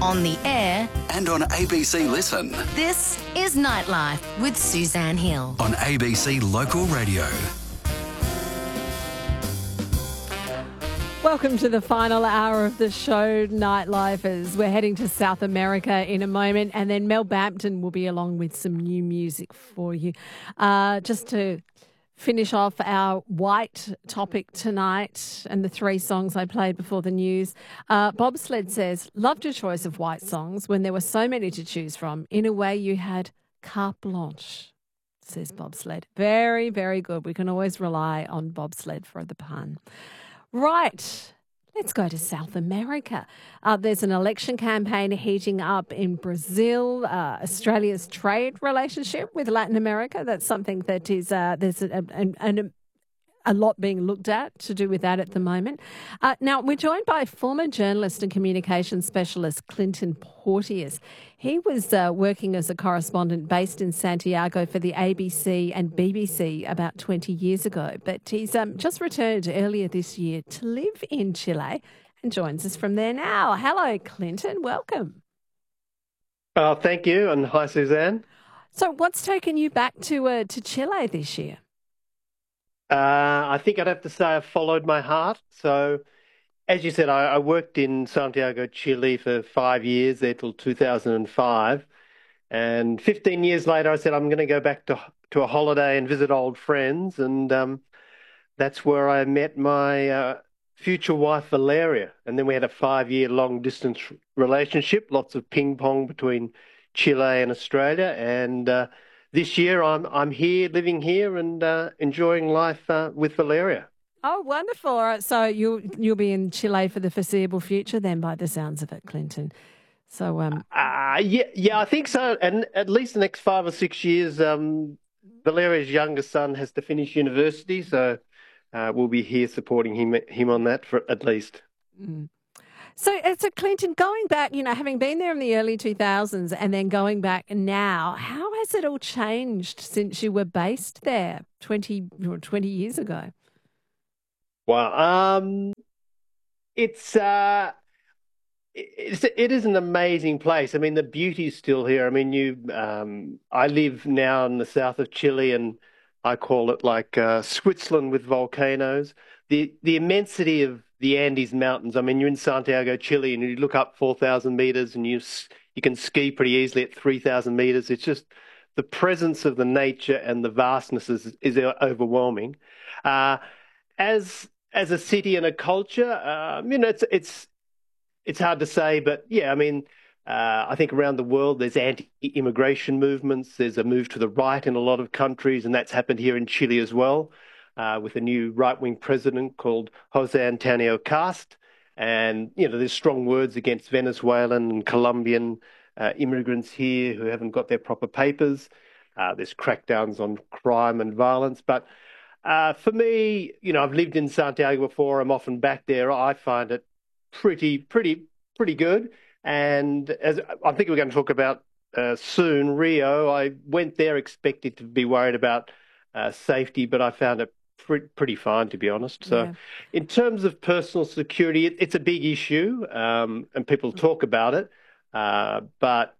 on the air, and on ABC Listen. this is Nightlife with Suzanne Hill. On ABC Local Radio. Welcome to the final hour of the show, Nightlifers. We're heading to South America in a moment, and then Mel Bampton will be along with some new music for you. Just to finish off our white topic tonight and the three songs I played before the news. Bobsled says, loved your choice of white songs when there were so many to choose from. In a way, you had carte blanche, says Bobsled. Very, very good. We can always rely on Bobsled for the pun. Right, let's go to South America. There's an election campaign heating up in Brazil. Australia's trade relationship with Latin America, that's something that is, there's a lot being looked at to do with that at the moment. Now, we're joined by former journalist and communications specialist Clinton Porteous. He was working as a correspondent based in Santiago for the ABC and BBC about 20 years ago, but he's just returned earlier this year to live in Chile and joins us from there now. Hello, Clinton. Welcome. Thank you, and hi, Suzanne. So what's taken you back to Chile this year? I think I'd have to say I followed my heart. So, as you said, I worked in Santiago, Chile for 5 years, there till 2005. And 15 years later, I said, I'm going to go back to a holiday and visit old friends. And that's where I met my future wife, Valeria. And then we had a 5-year long-distance relationship, lots of ping-pong between Chile and Australia. And this year, I'm here, living here, and enjoying life with Valeria. Oh, wonderful! All right, so you'll be in Chile for the foreseeable future, then, by the sounds of it, Clinton. So, yeah, I think so. And at least the next 5 or 6 years, Valeria's youngest son has to finish university, so we'll be here supporting him on that for at least. Mm. So Clinton, going back, having been there in the early 2000s and then going back now, how has it all changed since you were based there 20 years ago? Well, it is an amazing place. I mean, the beauty's still here. I mean, I live now in the south of Chile, and I call it like Switzerland with volcanoes. The immensity of the Andes Mountains. I mean, you're in Santiago, Chile, and you look up 4,000 meters, and you can ski pretty easily at 3,000 meters. It's just the presence of the nature and the vastness is overwhelming. As a city and a culture, it's hard to say, but yeah, I mean, I think around the world there's anti-immigration movements. There's a move to the right in a lot of countries, and that's happened here in Chile as well. With a new right-wing president called Jose Antonio Cast. And, there's strong words against Venezuelan and Colombian immigrants here who haven't got their proper papers. There's crackdowns on crime and violence. But for me, I've lived in Santiago before. I'm often back there. I find it pretty good. And as I think we're going to talk about soon, Rio, I went there expecting to be worried about safety, but I found it pretty fine, to be honest. So yeah. In terms of personal security, it's a big issue, and people talk about it. But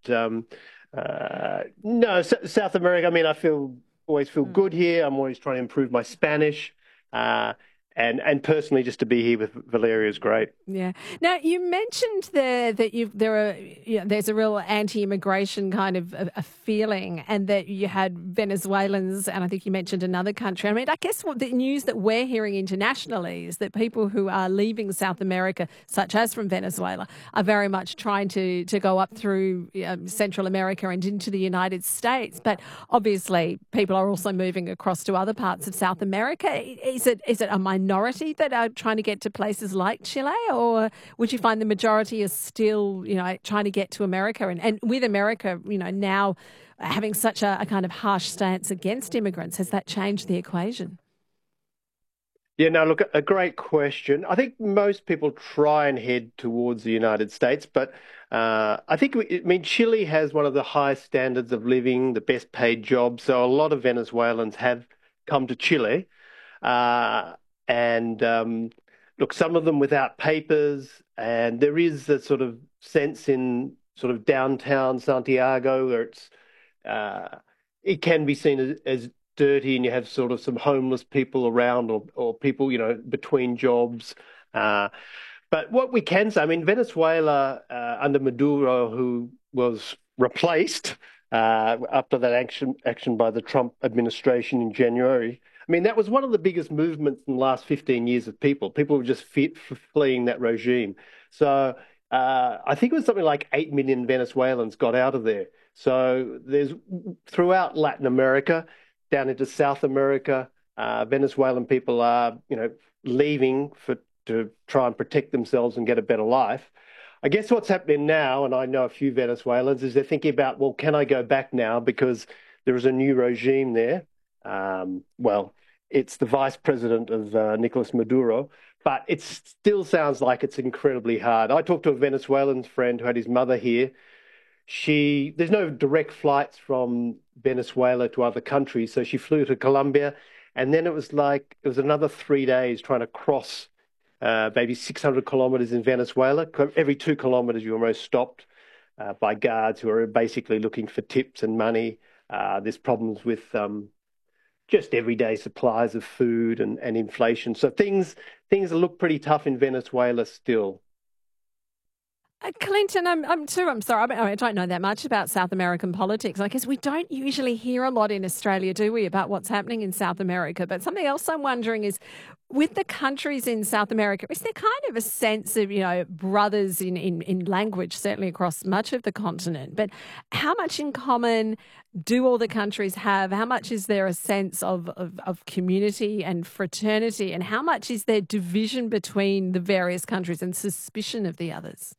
no, South America, I mean, always feel good here. I'm always trying to improve my Spanish. And personally, just to be here with Valeria is great. Yeah. Now, you mentioned there that there's a real anti-immigration kind of a feeling, and that you had Venezuelans, and I think you mentioned another country. I mean, I guess what the news that we're hearing internationally is that people who are leaving South America, such as from Venezuela, are very much trying to go up through Central America and into the United States. But obviously, people are also moving across to other parts of South America. Is it a minority that are trying to get to places like Chile, or would you find the majority is still, trying to get to America? And with America, now having such a kind of harsh stance against immigrants, has that changed the equation? Yeah, no, look, a great question. I think most people try and head towards the United States, but I think, Chile has one of the highest standards of living, the best paid jobs. So a lot of Venezuelans have come to Chile. And look, some of them without papers, and there is a sort of sense in sort of downtown Santiago where uh, it can be seen as dirty, and you have sort of some homeless people around, or people, between jobs. Uh, but what we can say, I mean, Venezuela under Maduro, who was replaced after that action by the Trump administration in January. I mean, that was one of the biggest movements in the last 15 years of people. People were just fleeing that regime. So I think it was something like 8 million Venezuelans got out of there. So there's throughout Latin America, down into South America, Venezuelan people are, leaving to try and protect themselves and get a better life. I guess what's happening now, and I know a few Venezuelans, is they're thinking about, well, can I go back now because there is a new regime there? Well, it's the vice president of Nicolas Maduro, but it still sounds like it's incredibly hard. I talked to a Venezuelan friend who had his mother here. There's no direct flights from Venezuela to other countries, so she flew to Colombia, and then it was another 3 days trying to cross maybe 600 kilometers in Venezuela. Every 2 kilometers, you almost stopped by guards who are basically looking for tips and money. There's problems with just everyday supplies of food and inflation. So things look pretty tough in Venezuela still. Clinton, I'm sorry. I don't know that much about South American politics. I guess we don't usually hear a lot in Australia, do we, about what's happening in South America? But something else I'm wondering is, with the countries in South America, is there kind of a sense of, brothers in language, certainly across much of the continent? But how much in common do all the countries have? How much is there a sense of community and fraternity? And how much is there division between the various countries and suspicion of the others?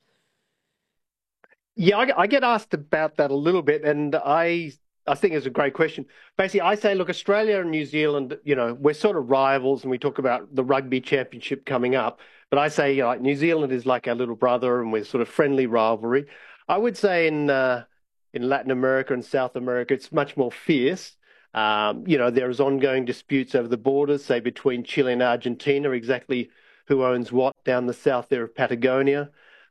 Yeah, I get asked about that a little bit, and I think it's a great question. Basically, I say, look, Australia and New Zealand, we're sort of rivals, and we talk about the rugby championship coming up. But I say, like, New Zealand is like our little brother, and we're sort of friendly rivalry. I would say in Latin America and South America, it's much more fierce. There is ongoing disputes over the borders, say between Chile and Argentina, exactly who owns what down the south there of Patagonia.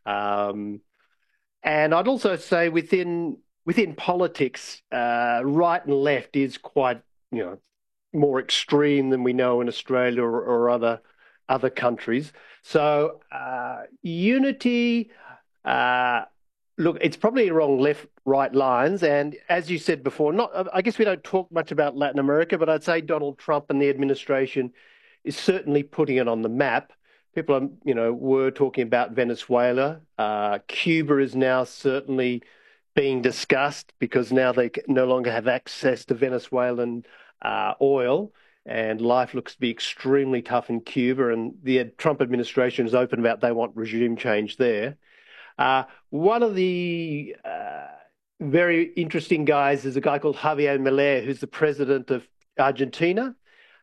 And I'd also say within politics, right and left is quite, more extreme than we know in Australia or other countries. So unity, look, it's probably wrong left-right lines. And as you said before, I guess we don't talk much about Latin America, but I'd say Donald Trump and the administration is certainly putting it on the map. People were talking about Venezuela. Cuba is now certainly being discussed because now they no longer have access to Venezuelan oil, and life looks to be extremely tough in Cuba. And the Trump administration is open about they want regime change there. One of the very interesting guys is a guy called Javier Milei, who's the president of Argentina.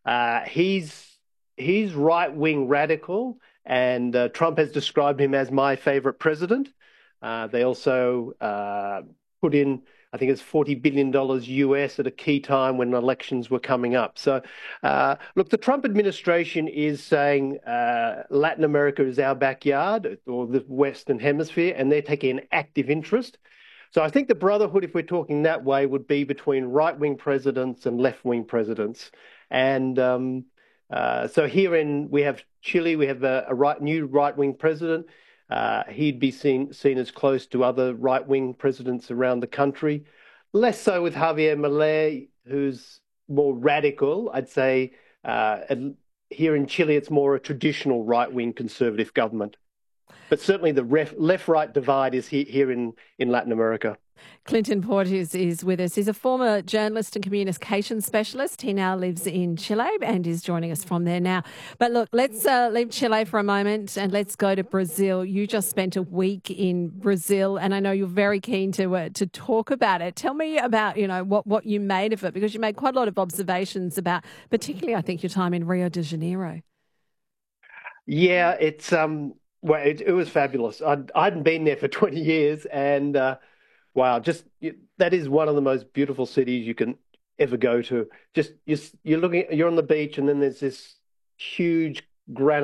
He's right-wing radical, and Trump has described him as my favorite president. They also put in, I think it's $40 billion US at a key time when elections were coming up. So, look, the Trump administration is saying Latin America is our backyard, or the Western Hemisphere, and they're taking an active interest. So I think the brotherhood, if we're talking that way, would be between right-wing presidents and left-wing presidents. And so we have Chile, we have a new right-wing president. He'd be seen as close to other right-wing presidents around the country. Less so with Javier Milei, who's more radical. I'd say here in Chile, it's more a traditional right-wing conservative government. But certainly the left-right divide is here in Latin America. Clinton Portis is with us. He's a former journalist and communication specialist. He now lives in Chile and is joining us from there now. But look, let's leave Chile for a moment and let's go to Brazil. You just spent a week in Brazil, and I know you're very keen to talk about it. Tell me about what you made of it, because you made quite a lot of observations about, particularly I think, your time in Rio de Janeiro. Yeah, it's well, it was fabulous. I hadn't been there for 20 years, and wow, that is one of the most beautiful cities you can ever go to. Just you're on the beach, and then there's this huge granite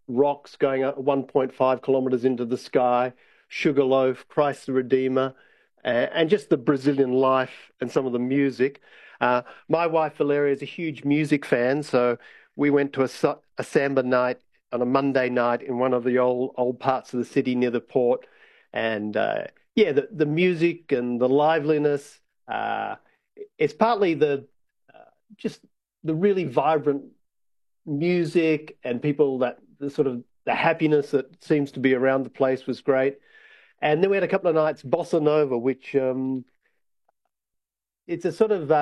rocks going up 1.5 kilometers into the sky, Sugarloaf, Christ the Redeemer, and just the Brazilian life and some of the music. My wife Valeria is a huge music fan, so we went to a samba night on a Monday night in one of the old parts of the city near the port, and yeah, the music and the liveliness. It's partly the just the really vibrant music and people that the sort of the happiness that seems to be around the place was great. And then we had a couple of nights bossa nova, which it's a sort of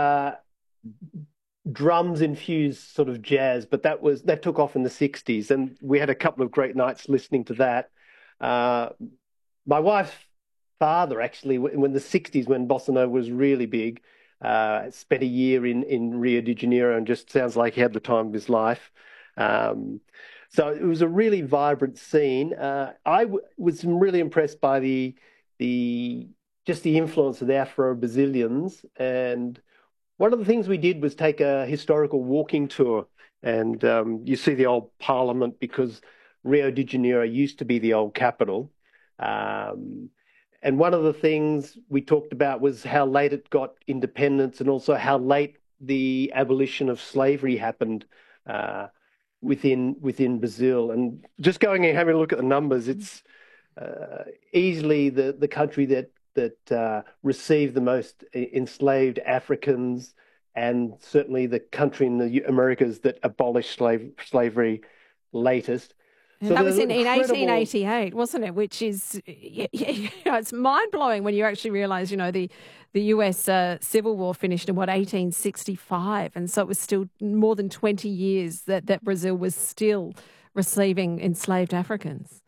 drums infused sort of jazz, but that took off in the 60s, and we had a couple of great nights listening to that. My wife's father actually, when the 60s, when bossa nova was really big, spent a year in Rio de Janeiro, and just sounds like he had the time of his life. So it was a really vibrant scene. Was really impressed by the just the influence of the Afro-Brazilians. And one of the things we did was take a historical walking tour. And you see the old parliament, because Rio de Janeiro used to be the old capital. And one of the things we talked about was how late it got independence, and also how late the abolition of slavery happened within Brazil. And just going and having a look at the numbers, it's easily the country that received the most enslaved Africans, and certainly the country in the Americas that abolished slavery latest. So that was in 1888, wasn't it? Which is, it's mind-blowing when you actually realise, the US Civil War finished in, 1865. And so it was still more than 20 years that Brazil was still receiving enslaved Africans.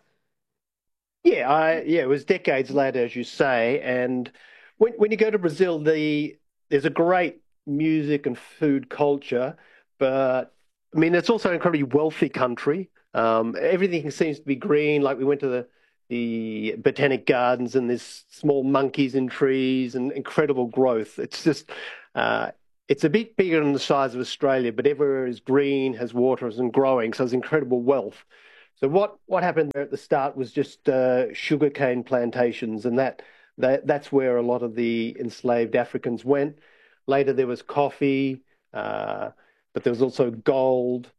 Yeah, it was decades later, as you say. And when you go to Brazil, there's a great music and food culture, but I mean, it's also an incredibly wealthy country. Everything seems to be green. Like we went to the botanic gardens, and there's small monkeys in trees and incredible growth. It's just, it's a bit bigger than the size of Australia, but everywhere is green, has water, and growing. So there's incredible wealth. So what happened there at the start was just sugarcane plantations, and that's where a lot of the enslaved Africans went. Later there was coffee, but there was also gold.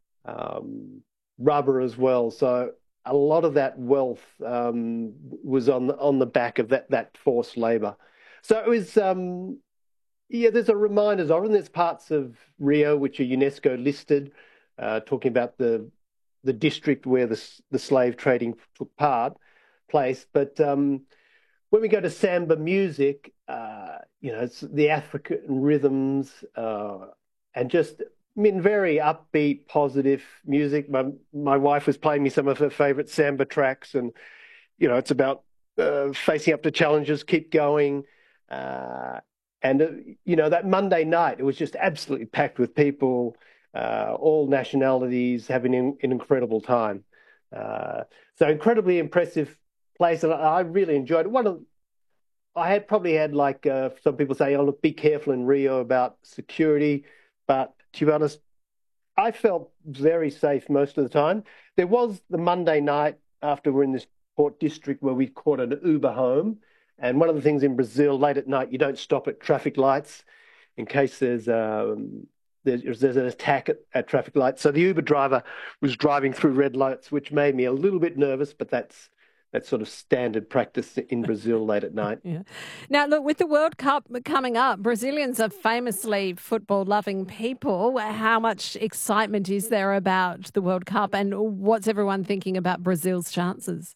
Rubber as well. So a lot of that wealth was on the back of that forced labour. So it was, there's a reminders of it. And there's parts of Rio which are UNESCO listed, talking about the district where the slave trading took place. But when we go to samba music, it's the African rhythms and just, very upbeat, positive music. My wife was playing me some of her favourite samba tracks, and it's about facing up to challenges, keep going, and that Monday night, it was just absolutely packed with people, all nationalities, having an incredible time. So incredibly impressive place, and I really enjoyed it. I had probably had like some people say, "Oh, look, be careful in Rio about security," but to be honest, I felt very safe most of the time. There was the Monday night after we're in this port district where we caught an Uber home. And one of the things in Brazil, late at night, you don't stop at traffic lights in case there's an attack at traffic lights. So the Uber driver was driving through red lights, which made me a little bit nervous, but that's sort of standard practice in Brazil late at night. Yeah. Now, look, with the World Cup coming up, Brazilians are famously football-loving people. How much excitement is there about the World Cup, and what's everyone thinking about Brazil's chances?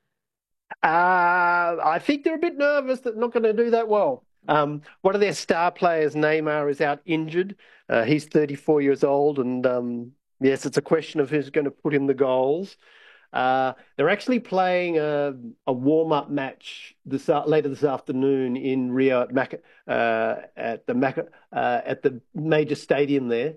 I think they're a bit nervous that they're not going to do that well. One of their star players, Neymar, is out injured. He's 34 years old, and yes, it's a question of who's going to put in the goals. They're actually playing a warm-up match later this afternoon in Rio at the major stadium there,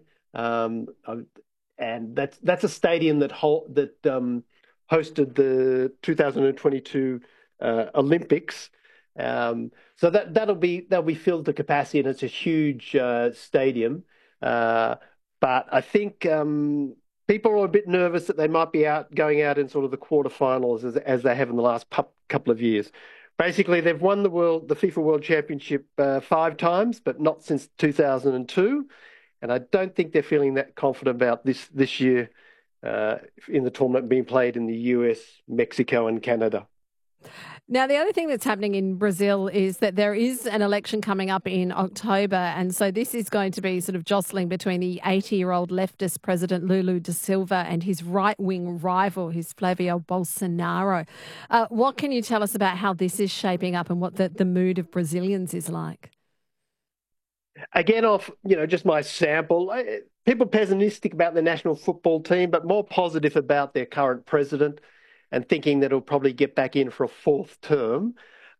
and that's a stadium that hosted the 2022 Olympics. So they'll be filled to capacity, and it's a huge stadium. But I think people are a bit nervous that they might be going out in sort of the quarterfinals as they have in the last couple of years. Basically, they've won the FIFA World Championship 5 times, but not since 2002. And I don't think they're feeling that confident about this year in the tournament being played in the US, Mexico, and Canada. Now, the other thing that's happening in Brazil is that there is an election coming up in October. And so this is going to be sort of jostling between the 80-year-old leftist president Lula da Silva and his right-wing rival, his Flavio Bolsonaro. What can you tell us about how this is shaping up and what the mood of Brazilians is like? Again, just my sample, people pessimistic about the national football team, but more positive about their current president, and thinking that he'll probably get back in for a 4th term.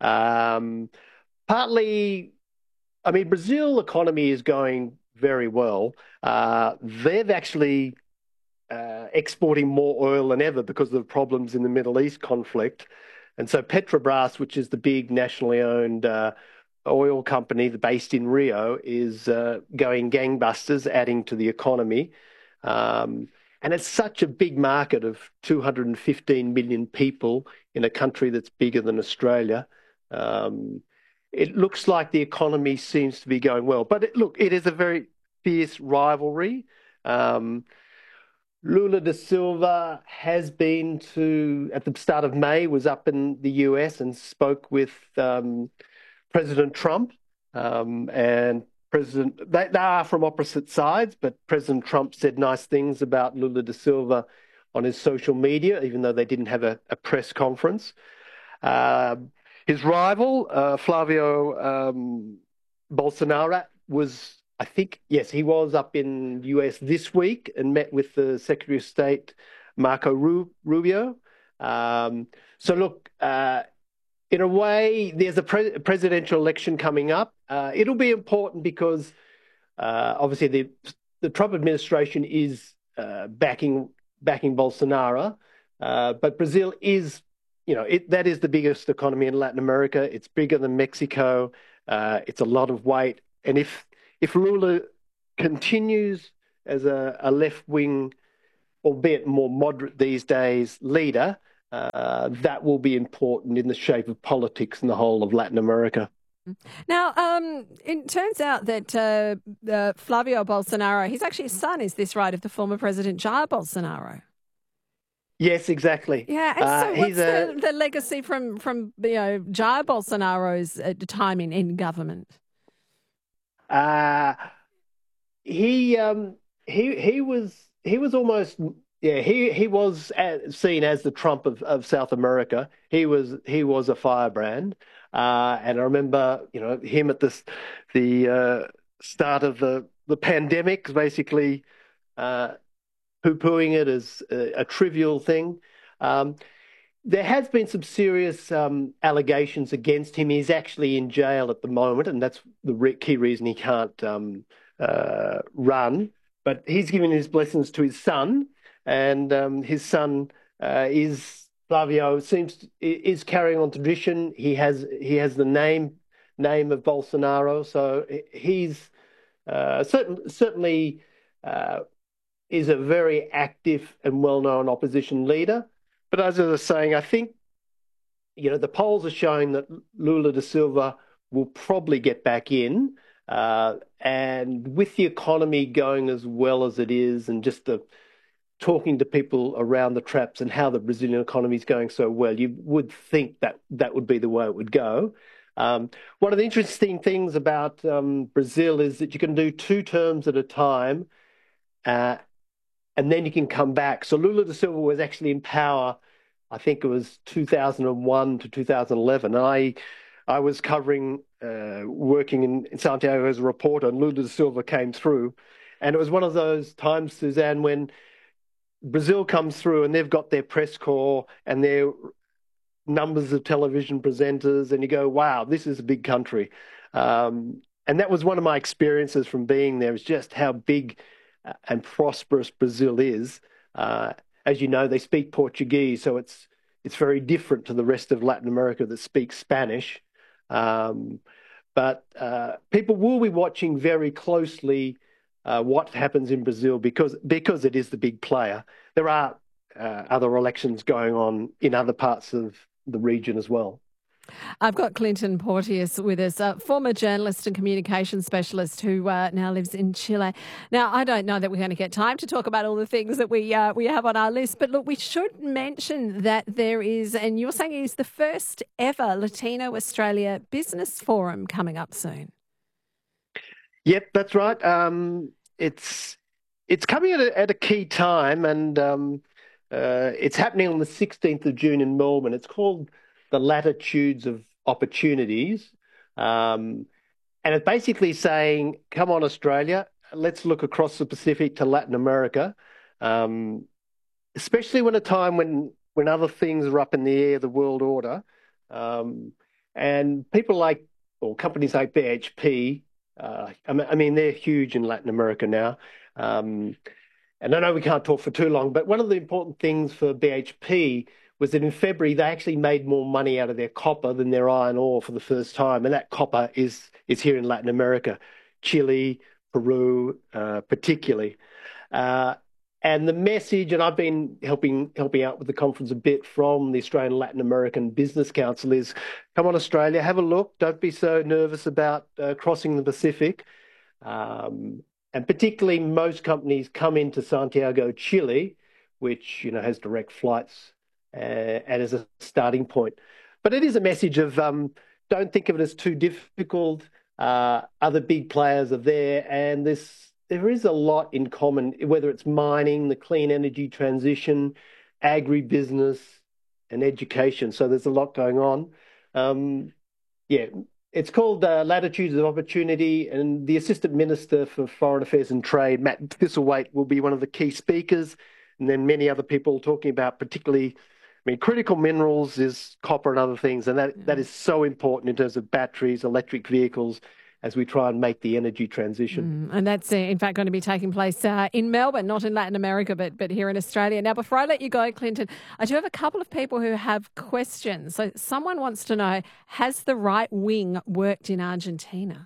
Partly, I mean, Brazil economy is going very well. They've actually exporting more oil than ever because of the problems in the Middle East conflict. And so Petrobras, which is the big nationally owned oil company based in Rio, is going gangbusters, adding to the economy. And it's such a big market of 215 million people in a country that's bigger than Australia. It looks like the economy seems to be going well. But it is a very fierce rivalry. Lula da Silva has been at the start of May, was up in the US and spoke with President Trump and they are from opposite sides, but President Trump said nice things about Lula da Silva on his social media, even though they didn't have a press conference. His rival, Flavio Bolsonaro, he was up in the US this week and met with the Secretary of State, Marco Rubio. In a way, there's a presidential election coming up. It'll be important because obviously the Trump administration is backing Bolsonaro, but Brazil is, that is the biggest economy in Latin America. It's bigger than Mexico. It's a lot of weight, and if Lula continues as a left-wing, albeit more moderate these days, leader, that will be important in the shape of politics in the whole of Latin America. Now, it turns out that Flavio Bolsonaro, his son, is this right, of the former President Jair Bolsonaro? Yes, exactly. Yeah, and so what's the legacy from Jair Bolsonaro's time in government? He was almost. Yeah, he was seen as the Trump of South America. He was a firebrand, and I remember him at the start of the pandemic, basically poo-pooing it as a trivial thing. There has been some serious allegations against him. He's actually in jail at the moment, and that's the key reason he can't run. But he's given his blessings to his son. And his son Flavio is carrying on tradition. He has the name of Bolsonaro, so he's certainly is a very active and well-known opposition leader. But as I was saying, I think the polls are showing that Lula da Silva will probably get back in, and with the economy going as well as it is, and just talking to people around the traps and how the Brazilian economy is going so well, you would think that would be the way it would go. One of the interesting things about Brazil is that you can do 2 terms at a time, and then you can come back. So Lula da Silva was actually in power, I think it was 2001 to 2011. And I was working in Santiago as a reporter, and Lula da Silva came through. And it was one of those times, Suzanne, when Brazil comes through and they've got their press corps and their numbers of television presenters, and you go, wow, this is a big country. And that was one of my experiences from being there, is just how big and prosperous Brazil is. As you know, they speak Portuguese, so it's very different to the rest of Latin America that speaks Spanish. But people will be watching very closely what happens in Brazil because it is the big player. There are other elections going on in other parts of the region as well. I've got Clinton Porteous with us, a former journalist and communications specialist who now lives in Chile. Now, I don't know that we're going to get time to talk about all the things that we have on our list, but look, we should mention that there is, and you're saying it is the first ever Latino Australia Business Forum coming up soon. Yep, that's right. It's coming at a key time, and it's happening on the 16th of June in Melbourne. It's called the Latitudes of Opportunities. And it's basically saying, come on, Australia, let's look across the Pacific to Latin America, especially when a time when other things are up in the air, the world order. And people like, or companies like BHP, I mean, they're huge in Latin America now. And I know we can't talk for too long, but one of the important things for BHP was that in February they actually made more money out of their copper than their iron ore for the first time, and that copper is here in Latin America, Chile, Peru, particularly. And the message, and I've been helping out with the conference a bit from the Australian Latin American Business Council, is come on, Australia, have a look. Don't be so nervous about crossing the Pacific. And particularly, most companies come into Santiago, Chile, which has direct flights. And as a starting point. But it is a message of don't think of it as too difficult. Other big players are there, and there is a lot in common, whether it's mining, the clean energy transition, agribusiness, and education. So there's a lot going on. It's called Latitudes of Opportunity, and the Assistant Minister for Foreign Affairs and Trade, Matt Thistlethwaite, will be one of the key speakers, and then many other people talking about particularly, critical minerals is copper and other things, and that is so important in terms of batteries, electric vehicles, as we try and make the energy transition. And that's, in fact, going to be taking place in Melbourne, not in Latin America, but here in Australia. Now, before I let you go, Clinton, I do have a couple of people who have questions. So someone wants to know, has the right wing worked in Argentina?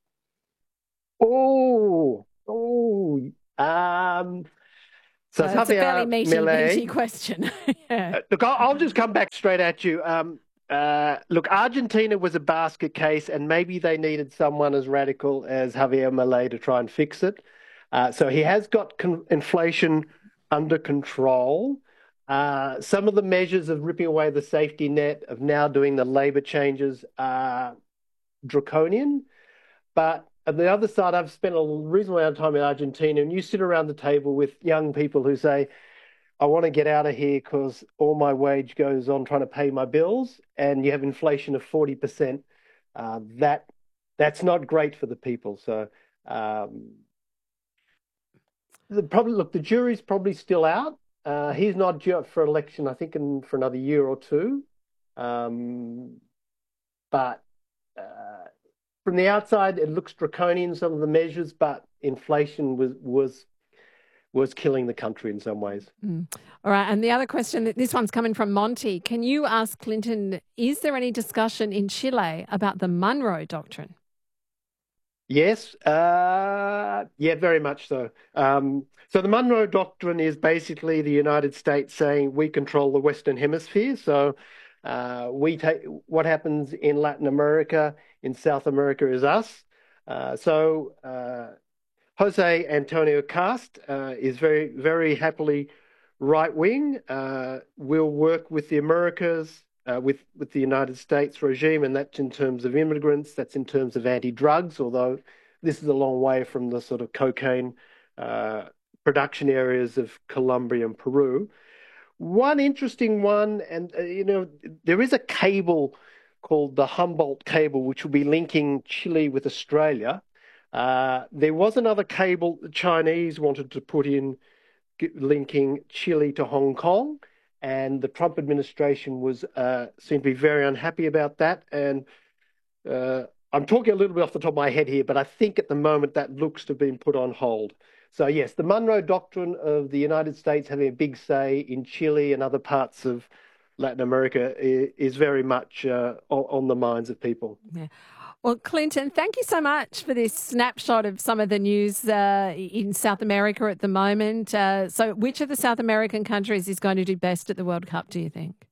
So it's a fairly meaty question. Yeah. Look, I'll just come back straight at you. Look, Argentina was a basket case, and maybe they needed someone as radical as Javier Milei to try and fix it. So he has got inflation under control. Some of the measures of ripping away the safety net, of now doing the labour changes, are draconian. But on the other side, I've spent a reasonable amount of time in Argentina, and you sit around the table with young people who say, I want to get out of here because all my wage goes on trying to pay my bills, and you have inflation of 40%. That's not great for the people. So the jury's probably still out. He's not due up for election, I think, for another year or two. But from the outside, it looks draconian, some of the measures, but inflation was killing the country in some ways. All right. And the other question, this one's coming from Monty. Can you ask Clinton, is there any discussion in Chile about the Monroe Doctrine? Yes. Very much so. So the Monroe Doctrine is basically the United States saying we control the Western Hemisphere. So we take what happens in Latin America, in South America is us. Jose Antonio Cast is very, very happily right-wing, will work with the Americas, with the United States regime, and that's in terms of immigrants, that's in terms of anti-drugs, although this is a long way from the sort of cocaine production areas of Colombia and Peru. One interesting one, and there is a cable called the Humboldt Cable, which will be linking Chile with Australia. There was another cable the Chinese wanted to put in, linking Chile to Hong Kong, and the Trump administration seemed to be very unhappy about that. And I'm talking a little bit off the top of my head here, but I think at the moment that looks to have been put on hold. So yes, the Monroe Doctrine of the United States having a big say in Chile and other parts of Latin America is very much on the minds of people. Yeah. Well, Clinton, thank you so much for this snapshot of some of the news in South America at the moment. So which of the South American countries is going to do best at the World Cup, do you think?